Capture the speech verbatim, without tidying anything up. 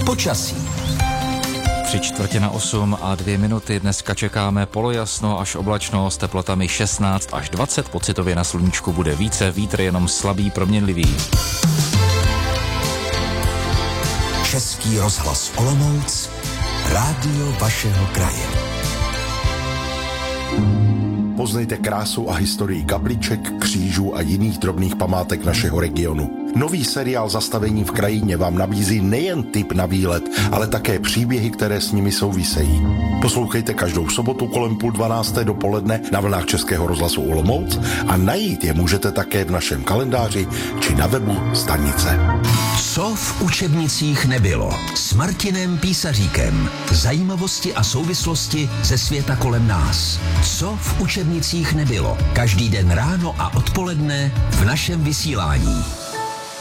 Počasí. Tři čtvrtě na osm a dvě minuty. Dneska čekáme polojasno až oblačno s teplotami šestnáct až dvacet. Pocitově na sluníčku bude více, vítr jenom slabý, proměnlivý. Český rozhlas Olomouc, rádio vašeho kraje. Poznejte krásu a historii kapliček, křížů a jiných drobných památek našeho regionu. Nový seriál Zastavení v krajině vám nabízí nejen tip na výlet, ale také příběhy, které s nimi souvisejí. Poslouchejte každou sobotu kolem půl dvanácté dopoledne na vlnách Českého rozhlasu Olomouc a najít je můžete také v našem kalendáři či na webu stanice. Co v učebnicích nebylo? S Martinem Písaříkem. Zajímavosti a souvislosti ze světa kolem nás. Co v učebnicích nebylo? Každý den ráno a odpoledne v našem vysílání.